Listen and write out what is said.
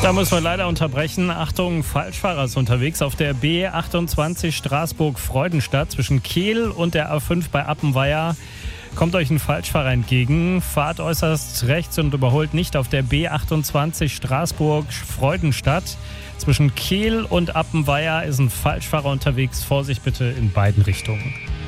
Da müssen wir leider unterbrechen. Achtung, Falschfahrer ist unterwegs auf der B28 Straßburg-Freudenstadt zwischen Kehl und der A5 bei Appenweier. Kommt euch ein Falschfahrer entgegen, fahrt äußerst rechts und überholt nicht auf der B28 Straßburg-Freudenstadt. Zwischen Kehl und Appenweier ist ein Falschfahrer unterwegs. Vorsicht bitte in beiden Richtungen.